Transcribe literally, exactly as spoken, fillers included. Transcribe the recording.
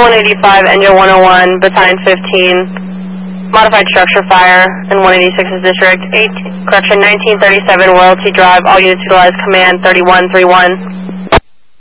one eighty-five, Engine one oh one, Battalion fifteen, modified structure fire in one eighty-six's district, eight, correction, nineteen thirty-seven, Royalty Drive, all units utilize command thirty-one thirty-one.